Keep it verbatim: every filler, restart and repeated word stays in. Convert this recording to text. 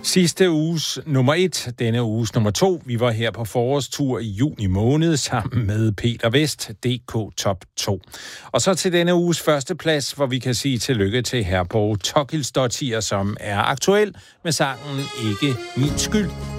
Sidste uges nummer et, denne uges nummer to. Vi var her på forårstur i juni måned sammen med Peter Vest, D K Top to. Og så til denne uges første plads, hvor vi kan sige tillykke til Herborg Tokilsdottir, som er aktuel med sangen Ikke min skyld.